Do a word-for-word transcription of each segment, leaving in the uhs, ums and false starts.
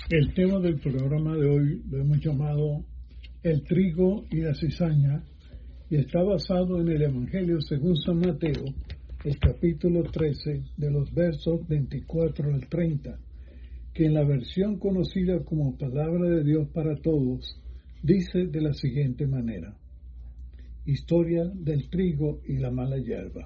El tema del programa de hoy lo hemos llamado El trigo y la cizaña y está basado en el Evangelio según San Mateo, el capítulo trece, de los versos veinticuatro al treinta, que en la versión conocida como Palabra de Dios para Todos, dice de la siguiente manera: Historia del trigo y la mala hierba.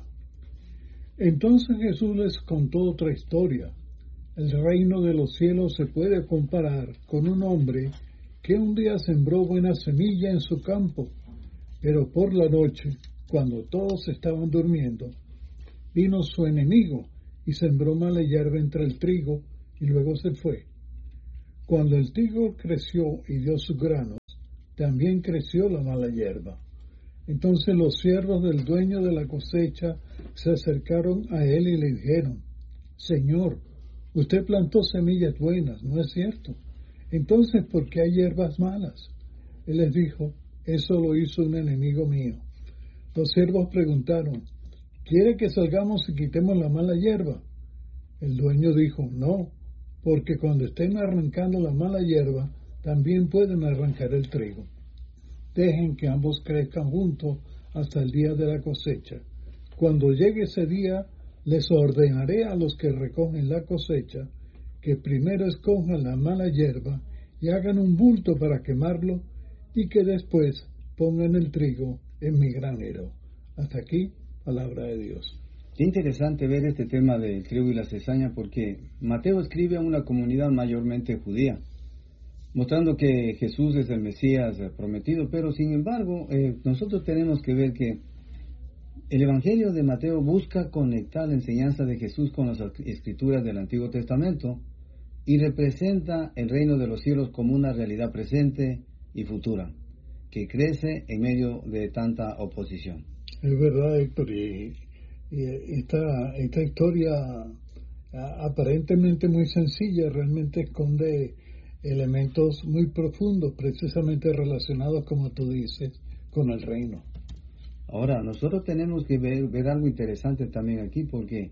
Entonces Jesús les contó otra historia. El reino de los cielos se puede comparar con un hombre que un día sembró buena semilla en su campo, pero por la noche, cuando todos estaban durmiendo, vino su enemigo y sembró mala hierba entre el trigo y luego se fue. Cuando el trigo creció y dio sus granos, también creció la mala hierba. Entonces los siervos del dueño de la cosecha se acercaron a él y le dijeron: Señor, usted plantó semillas buenas, ¿no es cierto? Entonces, ¿por qué hay hierbas malas? Él les dijo: eso lo hizo un enemigo mío. Los siervos preguntaron: ¿quiere que salgamos y quitemos la mala hierba? El dueño dijo: no, porque cuando estén arrancando la mala hierba, también pueden arrancar el trigo. Dejen que ambos crezcan juntos hasta el día de la cosecha. Cuando llegue ese día, les ordenaré a los que recogen la cosecha que primero escojan la mala hierba y hagan un bulto para quemarlo, y que después pongan el trigo en mi granero. Hasta aquí, palabra de Dios. Qué interesante ver este tema del trigo y la cizaña, porque Mateo escribe a una comunidad mayormente judía, mostrando que Jesús es el Mesías prometido, pero sin embargo, eh, nosotros tenemos que ver que el Evangelio de Mateo busca conectar la enseñanza de Jesús con las escrituras del Antiguo Testamento y representa el reino de los cielos como una realidad presente y futura, que crece en medio de tanta oposición. Es verdad, Héctor, y, y esta, esta historia a, aparentemente muy sencilla realmente esconde elementos muy profundos, precisamente relacionados, como tú dices, con el reino. Ahora, nosotros tenemos que ver, ver algo interesante también aquí, porque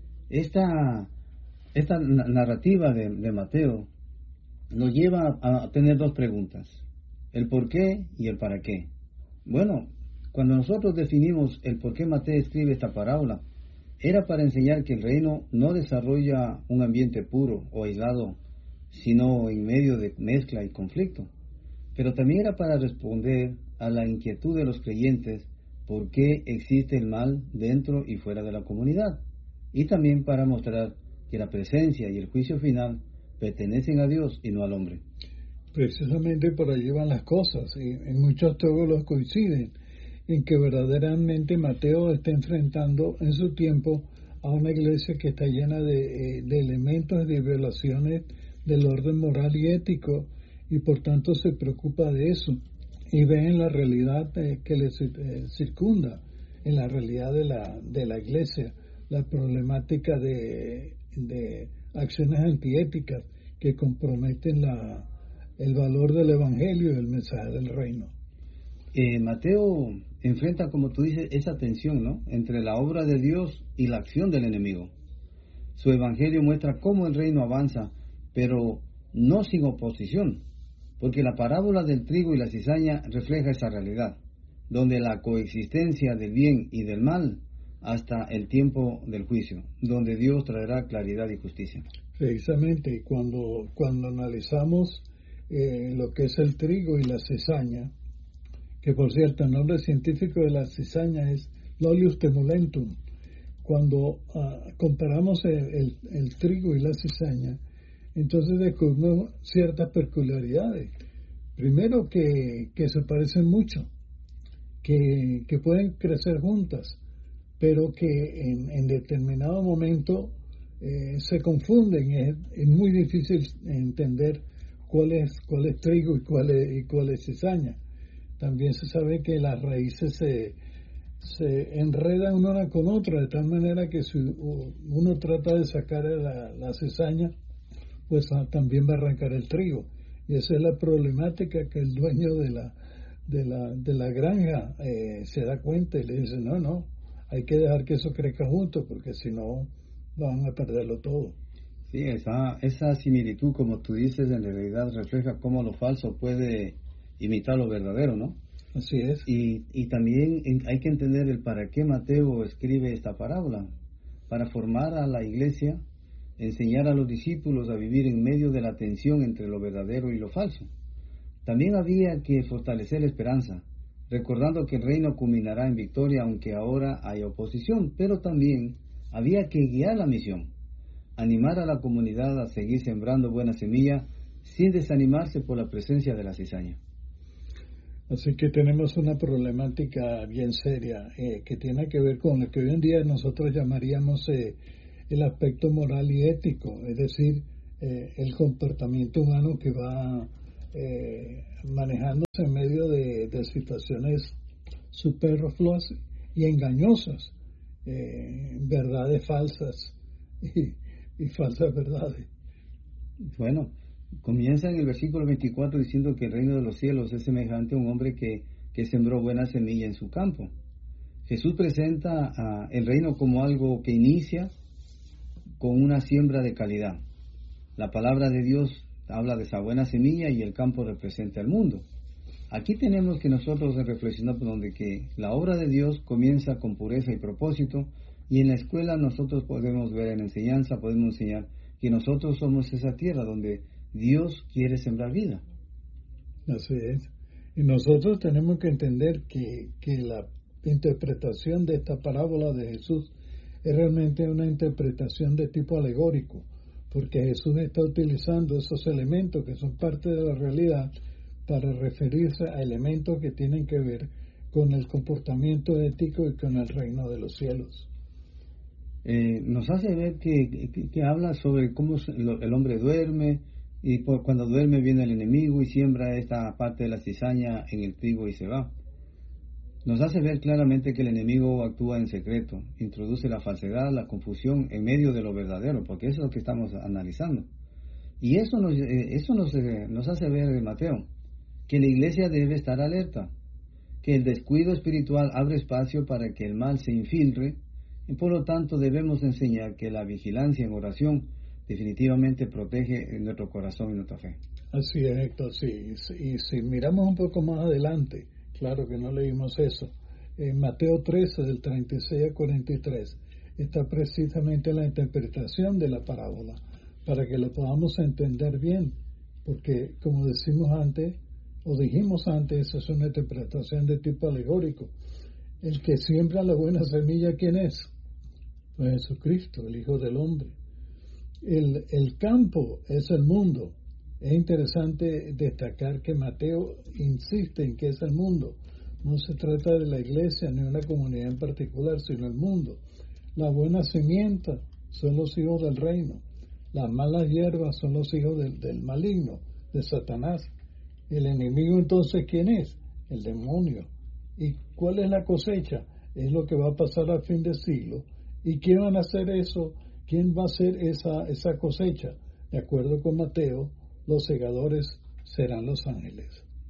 esta, esta narrativa de, de Mateo nos lleva a, a tener dos preguntas: el por qué y el para qué. Bueno, cuando nosotros definimos el por qué Mateo escribe esta parábola, era para enseñar que el reino no desarrolla un ambiente puro o aislado, sino en medio de mezcla y conflicto. Pero también era para responder a la inquietud de los creyentes por qué existe el mal dentro y fuera de la comunidad, y también para mostrar que la presencia y el juicio final pertenecen a Dios y no al hombre. Precisamente por allí van las cosas, y en muchos teólogos coinciden en que verdaderamente Mateo está enfrentando en su tiempo a una iglesia que está llena de, de elementos de violaciones del orden moral y ético, y por tanto se preocupa de eso y ve en la realidad eh, que le eh, circunda, en la realidad de la, de la iglesia, la problemática de, de acciones antiéticas que comprometen la, el valor del evangelio y el mensaje del reino. Eh, Mateo enfrenta, como tú dices, esa tensión, ¿no?, entre la obra de Dios y la acción del enemigo. Su evangelio muestra cómo el reino avanza, pero no sin oposición, porque la parábola del trigo y la cizaña refleja esa realidad, donde la coexistencia del bien y del mal hasta el tiempo del juicio, donde Dios traerá claridad y justicia. Precisamente, cuando, cuando analizamos eh, lo que es el trigo y la cizaña, que por cierto el nombre científico de la cizaña es Lolius temulentum, cuando uh, comparamos el, el, el trigo y la cizaña, entonces descubrimos ciertas peculiaridades. Primero, que, que se parecen mucho, que, que pueden crecer juntas, pero que en, en determinado momento eh, se confunden. Es, es muy difícil entender cuál es, cuál es trigo y cuál es, y cuál es cizaña. También se sabe que las raíces se, se enredan una con otra, de tal manera que si uno trata de sacar la, la cizaña, pues también va a arrancar el trigo. Y esa es la problemática que el dueño de la, de la, de la granja eh, se da cuenta y le dice: no, no, hay que dejar que eso crezca junto, porque si no van a perderlo todo. Sí, esa, esa similitud, como tú dices, en realidad refleja cómo lo falso puede imitar lo verdadero, ¿no? Así es. Y, y también en- hay que entender el para qué Mateo escribe esta parábola, para formar a la iglesia, enseñar a los discípulos a vivir en medio de la tensión entre lo verdadero y lo falso. También había que fortalecer la esperanza, recordando que el reino culminará en victoria aunque ahora hay oposición, pero también había que guiar la misión, animar a la comunidad a seguir sembrando buena semilla sin desanimarse por la presencia de la cizaña. Así que tenemos una problemática bien seria eh, que tiene que ver con lo que hoy en día nosotros llamaríamos eh, el aspecto moral y ético, es decir, eh, el comportamiento humano que va eh, manejándose en medio de, de situaciones superfluas y engañosas, eh, verdades falsas y, y falsas verdades. Bueno, comienza en el versículo veinticuatro diciendo que el reino de los cielos es semejante a un hombre que, que sembró buena semilla en su campo. Jesús presenta a el reino como algo que inicia con una siembra de calidad. La palabra de Dios habla de esa buena semilla y el campo representa el mundo. Aquí tenemos que nosotros reflexionar por donde que la obra de Dios comienza con pureza y propósito, y en la escuela nosotros podemos ver en la enseñanza, podemos enseñar que nosotros somos esa tierra donde Dios quiere sembrar vida. Así es. Y nosotros tenemos que entender que, que la interpretación de esta parábola de Jesús es realmente una interpretación de tipo alegórico, porque Jesús está utilizando esos elementos que son parte de la realidad para referirse a elementos que tienen que ver con el comportamiento ético y con el reino de los cielos. Eh, nos hace ver que, que, que habla sobre cómo el hombre duerme, y por, cuando duerme viene el enemigo y siembra esta parte de la cizaña en el trigo y se va. Nos hace ver claramente que el enemigo actúa en secreto, introduce la falsedad, la confusión en medio de lo verdadero, porque eso es lo que estamos analizando. Y eso nos, eh, eso nos, eh, nos hace ver de Mateo, que la iglesia debe estar alerta, que el descuido espiritual abre espacio para que el mal se infiltre, y por lo tanto debemos enseñar que la vigilancia en oración definitivamente protege nuestro corazón y nuestra fe. Así es, Héctor, sí. Y si miramos un poco más adelante, claro que no leímos eso, en Mateo trece, del treinta y seis al cuarenta y tres, está precisamente la interpretación de la parábola, para que lo podamos entender bien, porque como decimos antes, o dijimos antes, esa es una interpretación de tipo alegórico. El que siembra la buena semilla, ¿quién es? Pues Jesucristo, el Hijo del Hombre. El, el campo es el mundo. Es interesante destacar que Mateo insiste en que es el mundo. No se trata de la iglesia ni una comunidad en particular, sino el mundo. La buena simiente son los hijos del reino. Las malas hierbas son los hijos del, del maligno, de Satanás. El enemigo entonces, ¿quién es? El demonio. ¿Y cuál es la cosecha? Es lo que va a pasar al fin del siglo. ¿Y quién van a hacer eso? ¿Quién va a hacer esa, esa cosecha? De acuerdo con Mateo, los segadores serán los ángeles.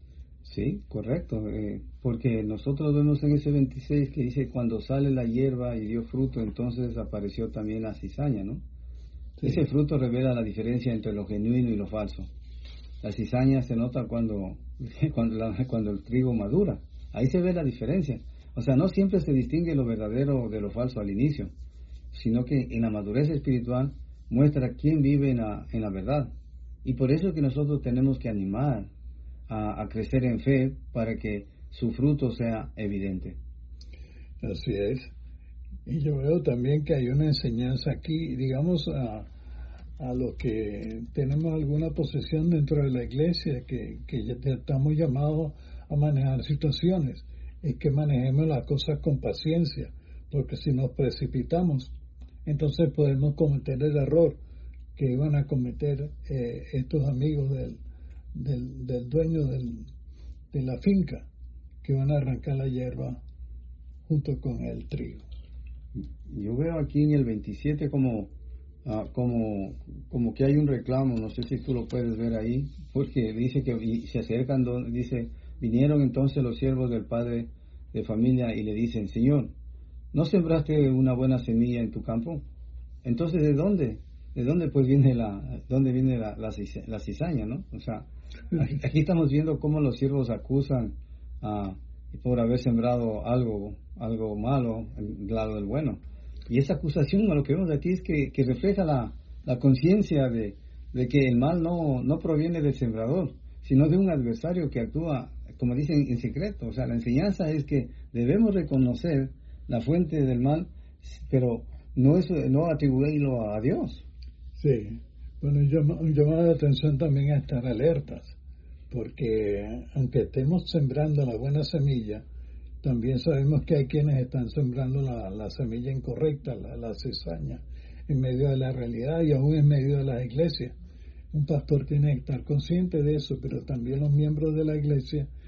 Sí, correcto, eh, porque nosotros vemos en ese veintiséis que dice, cuando sale la hierba y dio fruto, entonces apareció también la cizaña, ¿no? Sí. Ese fruto revela la diferencia entre lo genuino y lo falso. La cizaña se nota cuando, cuando, la, cuando el trigo madura. Ahí se ve la diferencia. O sea, no siempre se distingue lo verdadero de lo falso al inicio, sino que en la madurez espiritual muestra quién vive en la, en la verdad. Y por eso es que nosotros tenemos que animar a, a crecer en fe para que su fruto sea evidente. Así es. Y yo veo también que hay una enseñanza aquí, digamos, a, a los que tenemos alguna posición dentro de la iglesia, que, que ya estamos llamados a manejar situaciones, es que manejemos las cosas con paciencia, porque si nos precipitamos, entonces podemos cometer el error que iban a cometer eh, estos amigos del, del, del dueño del, de la finca, que van a arrancar la hierba junto con el trigo. Yo veo aquí en el veintisiete como, uh, como, como que hay un reclamo, no sé si tú lo puedes ver ahí, porque dice que y se acercan, dice, vinieron entonces los siervos del padre de familia y le dicen, Señor, ¿no sembraste una buena semilla en tu campo? Entonces, ¿de dónde? ¿de dónde pues viene la, dónde viene la, la, cis- la cizaña, no? O sea, aquí, aquí estamos viendo cómo los siervos acusan a, por haber sembrado algo, algo malo del lado del bueno. Y esa acusación, lo que vemos aquí es que, que refleja la, la conciencia de, de que el mal no, no proviene del sembrador, sino de un adversario que actúa, como dicen, en secreto. O sea, la enseñanza es que debemos reconocer la fuente del mal, pero no es no atribuirlo a Dios. Sí, bueno, yo llama la atención también a estar alertas, porque aunque estemos sembrando la buena semilla, también sabemos que hay quienes están sembrando la, la semilla incorrecta, la, la cizaña, en medio de la realidad y aún en medio de las iglesias. Un pastor tiene que estar consciente de eso, pero también los miembros de la iglesia